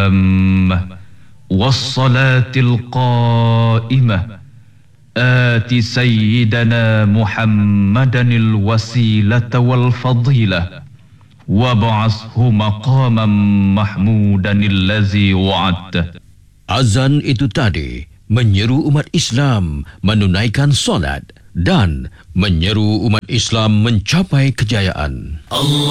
التامة والصلاة القائمة آت سيدنا محمدا الوسيلة والفضيلة وابعثه مقاما محمودا الذي وعدته. Azan itu tadi menyeru umat Islam menunaikan solat dan menyeru umat Islam mencapai kejayaan. Allah